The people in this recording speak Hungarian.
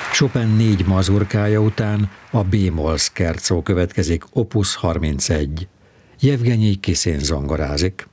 Chopin 4 mazurkája után a B-moll szkercó következik, opus 31. Jevgenyi Kiszin zongorázik.